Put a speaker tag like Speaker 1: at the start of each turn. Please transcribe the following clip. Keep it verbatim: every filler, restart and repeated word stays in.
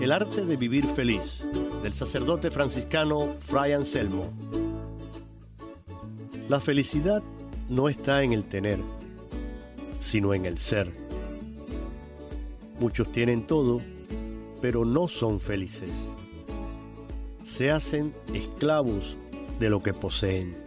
Speaker 1: El arte de vivir feliz, del sacerdote franciscano Fray Anselmo. La felicidad no está en el tener, sino en el ser. Muchos tienen todo, pero no son felices. Se hacen esclavos de lo que poseen.